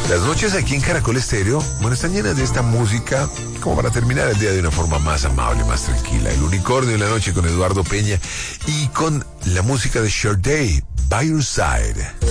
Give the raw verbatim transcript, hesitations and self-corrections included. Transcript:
Las noches aquí en Caracol Estéreo, bueno, están llenas de esta música, como para terminar el día de una forma más amable, más tranquila. El Unicornio en la noche con Eduardo Peña y con la música de Sade, By Your Side.